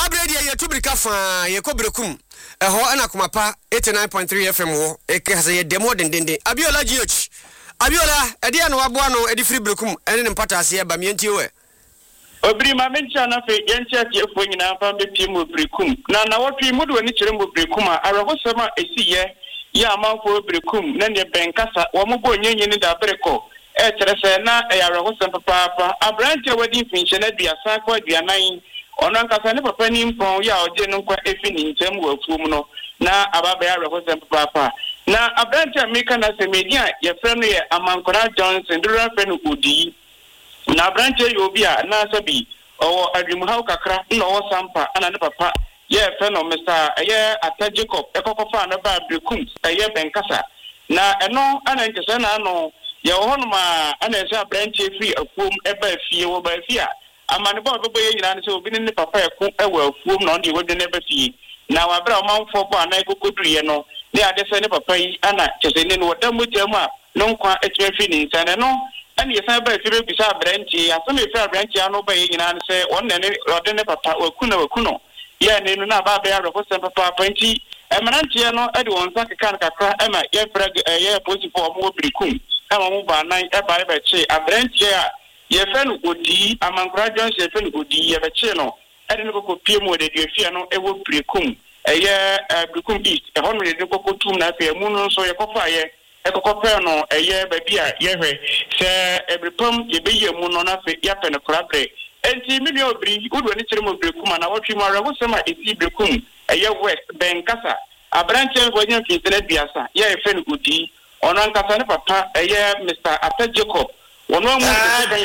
Sabredi ya tubirika fa ye kobrekum eho ana komapa 89.3 FM wo ekase ye demo dendende Abiola GH Abiola edi anu aboa no edi free brekum ene mpata ase e ba mienti we Obri ma mencha na fe yenchi atiefo nyina fa bepi mo brekum na wotwi mudu ani kire mo brekum a arahosema esi ye ya amanfo brekum na ne benkasa wo mo bo nyenye ni da breko kire se na ya arahosema papa abrante wadi finche na duasa kwa duanan ono nkasa ne papa ni mpon ya oje no kwa efi ni ntem wo afuom no na ababa ya arahosema papa na abrante ameka na se media ye freno ye Amankora Johnson dura freno odi na branche yobia na sabi o adrimuha kakra na o sampa ana ne papa ye fe no Mr. ye Ata Jacob ekokofa na ba brekum ye benkasa na eno ana nkese na no ye wo no ma ana ese branche free afuom eba fie wo ba fie amane ba bebo ye nyina ne se obi ne papa eko ewa afuom na ndi wode ne ba fie na wa bra o manfo bo ana ekokodu ye no ne ade se ne papa yi ana kese ne no wadamu temu a no nkwa etwe ni nsane no ani yesa ba fire bisa branchi asome fire branchi ano ba yina se wonne ne rode ne papa wakuno ye ne no na ba ba ya roko papa panchi emanantie no ede wonsa keka kakra ema ye frag ye posifo mo brikum ema mo ba nan e ba che abranchi a ye fenu odi Amankora Johnson ye fenu odi ye be che no ede ne kokko pie mo de fie no e wo brikum ye brikum east e hono de kokko tum na fe mu no so ye kofa ye ekokope no eye baby a yehwe se ebrepom yebeye mu no na fe ya pene korabre enti mi bi obri udo ni kire mo brekum na wotwi mo arago sema esi brekum eye west benkasa abranche bonye fi tele biasa ye efe ni odi ono nkasa ne papa eye Mr. Ata Jacob wono mu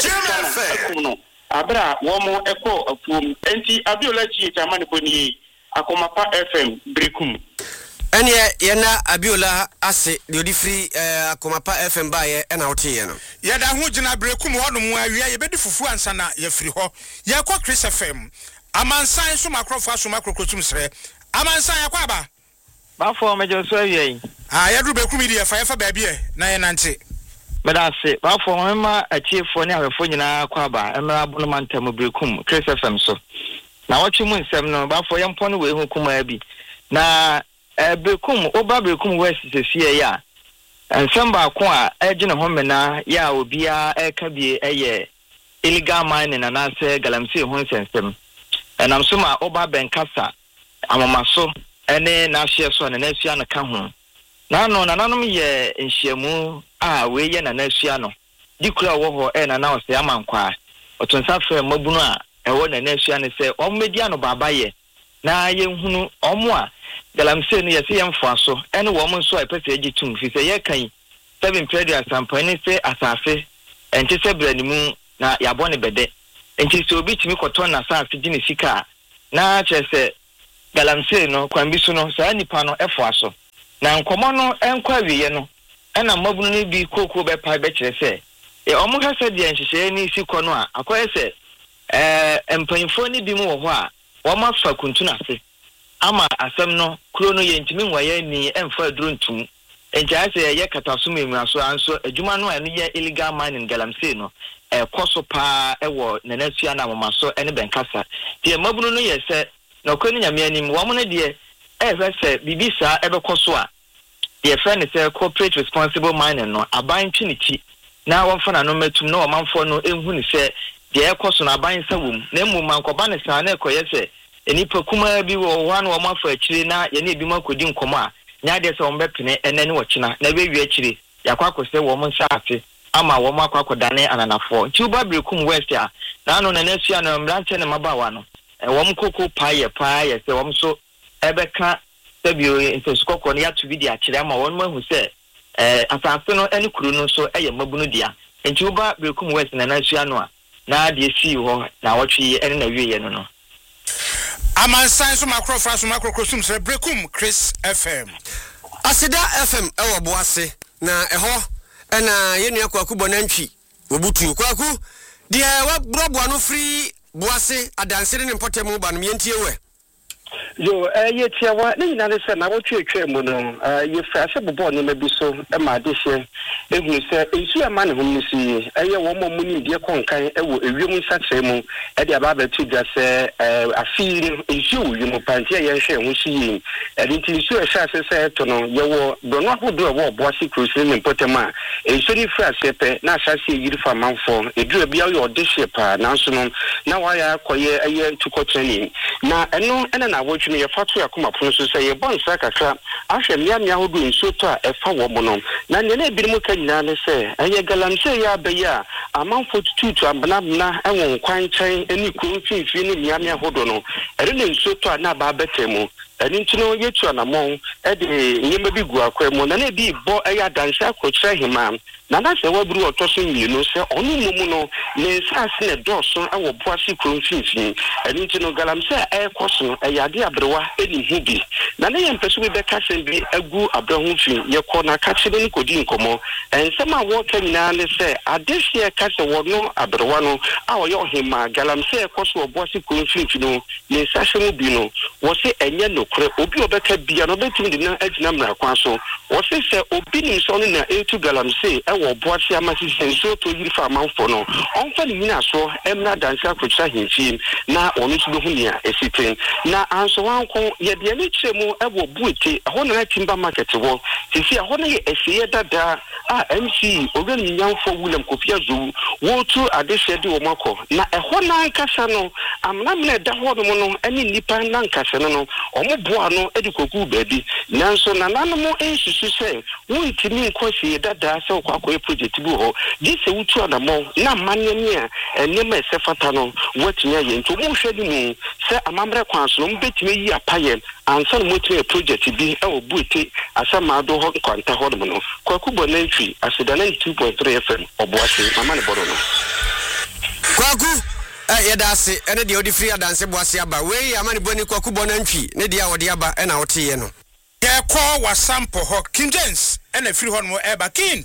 de no abra wo mo eko afuom enti Abiola GH amane boni Akomapa FM brekum ene yena Abiola ase de odi free Akomapa FM ba ye na wote ye no ye da ho gina brekum ho no mu awia ye bedi fufu ansa na ye free ho ye kwa Chris FM amansan so makrofo so makrokotum sre amansan ye kwa aba ba fo mejo so awia yi ye dru brekum di ye fa ba bia na ye nante meda se ba fo ma achiefo ne awefo nyina kwa aba emra abono mantam brekum Chris FM so na wochi mu nsem no ba fo ye mpo no we hu kuma bi na brekum oba brekum west sesie ya ensamba ko a ejine ho mena ya obia eka bie eye illegal mining na nase galamsey ho nsensem enam so ma oba benkasa amamaso ene na hye so na nasua na ka ho na no nanom ye nhyiamu a we ye na nasua no dikura wo ho na na ose Amankwa otonsa fe mabunu a ewo na nasua ne se ommedia no baba ye na ye hunu omo a galamsey no yesi yemfa so ene wo mo nso epese agitum fi se ye kan 7 period asampani se asafe enti se branimu na yabone bede enti se obi timi koton na asafe gine sika na chese galamsey no kwambi so no sa nipa no efo aso na nkomo no enkwa wiye no ena mabunu ni bi kokoko be pa be kire se omo hase de nhihye ni siko no a akoye se empanyfo ni bi mu wo ho a wo ma fa kuntuna se ama asem no kuro no ye ntimi nwaye ni emfa duro ntum enja se ye katasum emu anso adwuma no eno ye illegal mining galamsey no koso pa ewo nanasua na mamaso ene benkasa tie mabunu no ye se na okoni nyame anim wo mo no de se bibisa ebekoso a ye friend se corporate responsible mining no aban twinichi na wonfa na no matum na wo manfo no enhu ni se de ekoso na aban sawum na emu mankoba ne sa na ekoye se enipa kuma bi wo wan wo mafa akire na ye na ebi makodi nkomo a nya de se wo mbepene enani wo kina na be wi akire yakwa akose wo mo nsafe ama wo makwa kodane ananafo tuba brekum west a na no na nasua no mranche ne mabawa no wo mkoko paye se wo mso ebeka sabio intesukoko ne yatu video akire ama wo mahu se asase no ene kuru no so eye mabunu dia tuba brekum west na nasua no a na de si ho na wotwe ene na wiye no amansan so makrofo so makrokosum sre brekum Chris FM Asida FM ewo boase na eho ena yenua kwakubo nantwi obutu kwaku de wa brobo no free boase adansere ne mpotemu ba no yentie we Yo, yetiawa, na se na wo twetwe mu no, ye fra se bobo ne mabi so e ma de hye. Ehunu se ensu ya ma ne hom si, eye wo mo muni de konkan e wo ewiem nsakyere mu, e de aba ba tu dwa se afiri ensu wo mu panti ye hye ho si. E de nti ensu e sha se to no, ye wo dono ahodo wo bo asi krusi ne potema. Ensu ni fra se pe na sha se yiri fa manfo, eduru bia yo de hye pa, na so no, na wa ya koye eye tukotani. Na eno ena na wo ne ye fatu yakoma pon so say ye bon sa kakra ahwe miamia hodo nso to a efa wo mo no na ne na ebirim ka nyina ne se eye galamse ya beya amanfo tutu ambanabna enwon kwan chen eni kunfinfi ne miamia hodo no ere ne nso to a na ba betemu eni ntino yetu anamon e de yema bi gu akwa mu na na bi bo eya danse akokyere hima na na se waburu otoso mienu se onu mumu no ne sase ne doso awo boase kunfinfi eni ntino galamse koso eyade abrewa eni hubi na ne yempeso bi beka sembi agu abrahu fi ye ko na ka chebe ni kodi nkomo ensema wo kanina ne se adehye ka se wo no abrewa no a wo yo hima galamse koso oboase kunfinfi no ne sase mu bi no wo se enye nokre obi obeka bia no betimi de na agina mra kwa so wo se obi ni so no na etu galamse wo boase amasi senso to yiri fa manfo no onfa ni nyina so emna dansa kocha hinchi na onu tudo hu nia esitin na anso wanko ye de ni chemu ebo buete ho na timba market wo sisi ho na ye esiye dada MC ogan nyamfo William Kofia Zu wo tu adehye de wo mako na ho na nkasa no amna mna da ho no no ani nipa na nkasa no omo boa no edikoku baabi nanso na nanomo ensusu se wo ntimi nkosi dada se kwakọ project bi ho gise wutu adamo na manne a enema esefata no watinya ye nto mo hwedi mu se amamre kwanso no mbetime yi apaye ansa no motime project bi e obuete asama do ho kwanta ho no kwaku bonantwi asedana 2.3 FM oboase mama ne bodo no kwaku yedase ene de odi free adanse boase aba we amane boni kwaku bonantwi ne de a wode aba e na wote ye no ye ko wasampo ho King James ene free ho no eba kin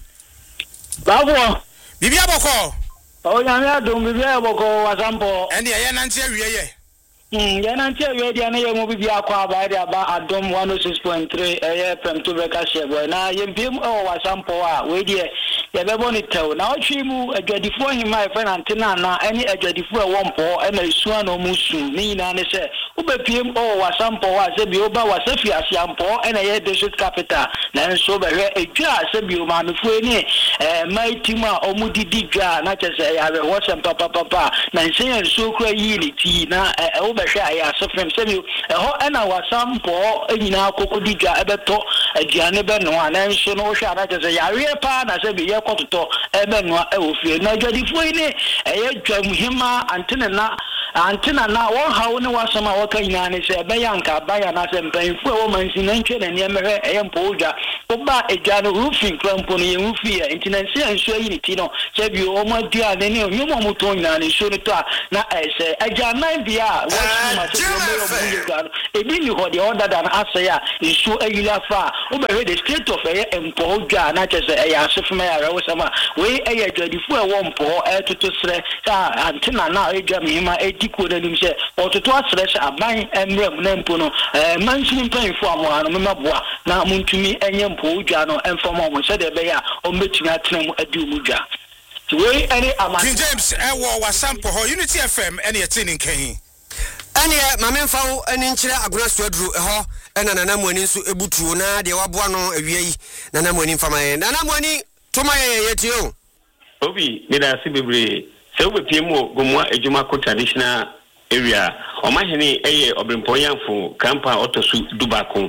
Babo bibia boko o nyame adom bibia boko wasampo ene ye nante awie ye ye nante awie dia na ye mo bibia kwa aba dia ba adom 106.3 eye pem to beka shebo na ye mpiem o wasampo a we die ye bebo ni tew na otwi mu adwadifo hima e fa na ntena na ene adwadifo e wompo e na isua no musu ni na ne se ubepiem o wasampo a se bi oba wasafi asiampo ene ye district capital na nso behwe edwa se bi o ma me fu ni mai tima o mudidi dwa na chese ya be wosem papa na nsen nso kura yi ni ti na o behwe aya so frem se bi ho ena wasampo enyina akokodi dwa ebeto aduane be no na nso no hwe ana chese ya we pa na se bi ye kototo ebe no e ofie na adwadifo ni eye dwa muhima antena na wo hawo ne wasama wo kan nyina ne se be yanka baya na se mpanfu wo mansi na ntwe na ne mehwe eye mpo odwa oba edwa no roofing krampo no ye rufi ya ntinansi anso yi ni ti no se bi o ma dua ne ne onyomo moto nyina ne so ne to na ese agya nan bia wo shi ma se o me o ebi ni ho de order dan ase ya nso ayila fa o be the state of eye mpo odwa na chese eye asefuma ya rewo sama we eye adwadifo e wo mpo tutu sre ka antena na edwa mihima diko na nim se ototo asrese aban emrem na mpo no mansini mpanfo amoa no memaboa na muntumi enye mpo odwa no emfoma mo se de be ya o metumi atena mu adi mu dwa we any amani King James ewo wasampo ho Unity FM ene yetini nkan ene mamemfa wo ene nkyere agona suaduru ho ena nanamwani nso ebutuo na de waboa no awiei nanamwani mfama ye nanamwani toma ye yetio obi me da se bebre se obepiem gomwa ejumako traditional area omahene eye obrimpoyanfo kampa otosu dubako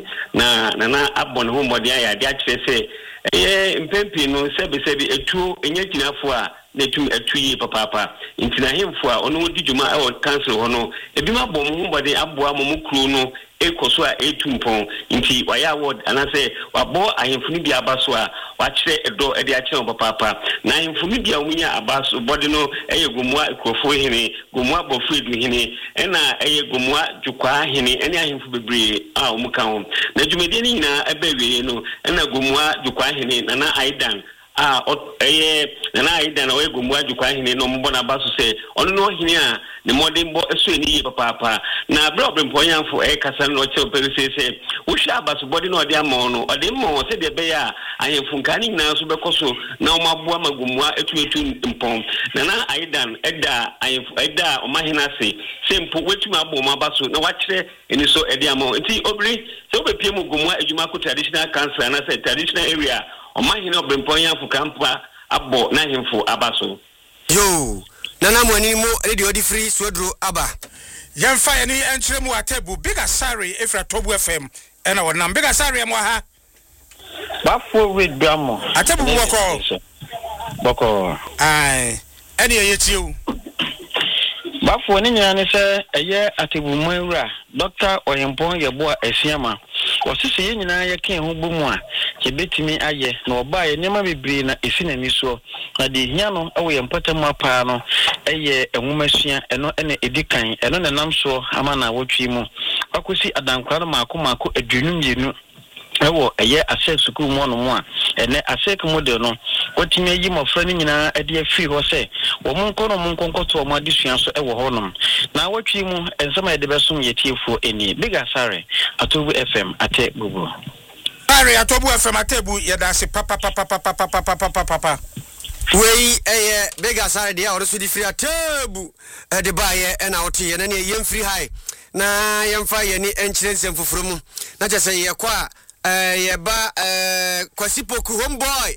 na abon ho mode ya de akire se eye mpempi no sebesebi etu enyakinafo a netum etuyi papa intina hemfo a ono di djuma e on cancel ho no ebima bom ho mode aboa momukru no ekoso a etumpon inti waya award anase wabo ahemfuni bia abaso a wakire edo ede akire papa na ahemfuni bia omunya abaso body no eye gomua ekofo hene gomua bofu edu hene ena eye gomua djukwa hene ene ahemfu bebre a omuka ho na djumede ni nyina ebewe no ena gomua djukwa hene na aidan na Aidan o egumbu ajukwa hene no mbo na baso se ono no hene a ne modern bo eso ni papa na bro brempoyanfo kasa no che operisese wo hwa abaso body no ode ama no ode mo se de be ya ayemfu nkani nyina so bekoso na o maboa magumua etu mpom na Aidan eda o mahina se mpo wetu abo ma baso na wachire eni so ede ama nti obri se obepie mu gumua ejuma ko traditional council na se traditional area o mahina obrempoyanfo kampa abo na hemfo abaso yo nana mwani mo radio di free swedro aba yemfa yani enchire mu atebu Bigger Sari efra Tobu FM ena wonam Bigger Sari mo ha bafo with bramo atebu boko ai eni yetiu bafo ni nyina ne se eye atebu manwura Dr. Oyempon yeboa asiama osisi ye nyina ye kan ho bomu a ke betimi aye na oba ye nema bebre na esi na niso na de hia no ewo ye mpatam apa no eye enwomasua eno ene edikan eno ne namso ama na wotwi mu akosi adankwa no mako adunum yenu ewo eye ase sukuu mu no mu a ene ase model no wotimi yi mofra ni nyina ade afi ho se wo monko no monko to mo adesua so ewo ho nom na wotwi mu ensema de besum yetiefo eni Bigger Sari Atobu FM ate bubu Sari Atobu FM atebu yedase papa wei Bigger Sari dia oro so di free atebu de baye na oti ye na ne yem free high na yemfa ye ni enchirensem fufuru mu na chese ye kwa yeba kwasipoku homeboy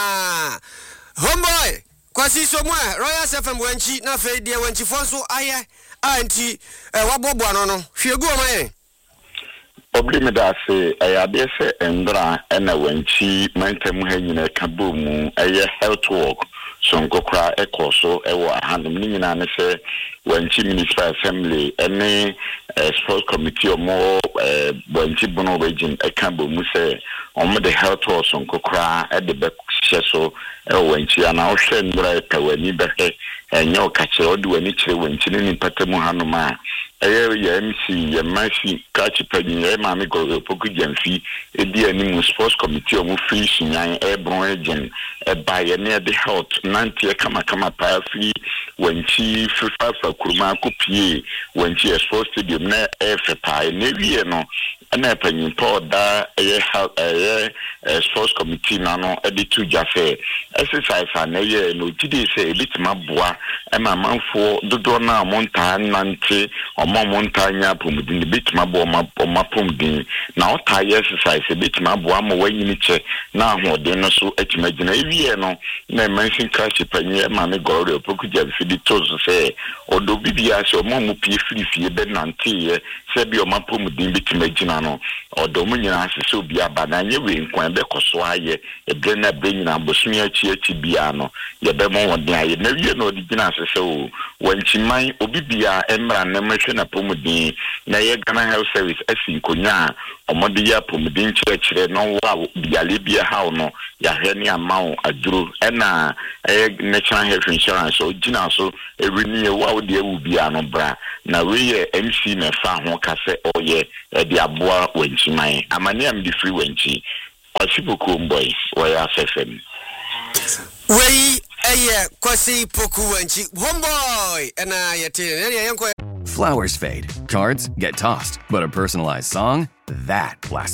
homeboy kwasi somwe Royal FM wanchi na fe dia wanchi fonso aye anti wabobo no hwegu o maye obli me da se ayade se endra na wanchi mantem ha nyina ka bomu health work so nkokra ekoso ewo ahandum ni nyina ne se wanchi municipal assembly ene sports committee o mo wanchi bono region ka bomu se omo the health work so nkokra de be hyeso ewo wanchi ana o hwe ndra tawani be enyo kache odi wani kire wanchi ni patamu hanuma ya MC ya mafi kachi panyi mami go poku jamfi edi ani sports committee o mu free sinyan ebron agent baye ne the health nantie kama pa free wanchi FIFA kuruma kopie wanchi sports stadium na efepa ne wie no na panyi po da sports committee na no edi tu jafe exercise na ye no tide se elitima boa ma manfo dodo na monta nante montanya pomudin bitima bo mapomdin na otaye exercise bitima bo am wanyini che na ahoden no so atimagina ewie no na mention crash panye ma me gore opoku jamfidi tozo se odo bibia se omo pie frifie be nante se bi o mapomudin bitimagina no odo mu nyina se obi abananye we nkwan be koso aye ebre na be nyina bosumi achi bia no ye be mo wodin aye na wie no digina se o wanchiman obibia emra na mehwe na pomudin na ye Ghana Health Service asinkonya omode ya pomudin chire no wa biale bia ha no ya hwe ni amao aduro na National Health Insurance o gina so ewini wa ode ewu bia no bra na we ye MC na fa ho kase oye de aboa wanchiman amane am di free wanchi kwasipoku boy wa FM wei kwasi poku wanchi homeboy na yete yanko. Flowers fade, cards get tossed, but a personalized song, that lasts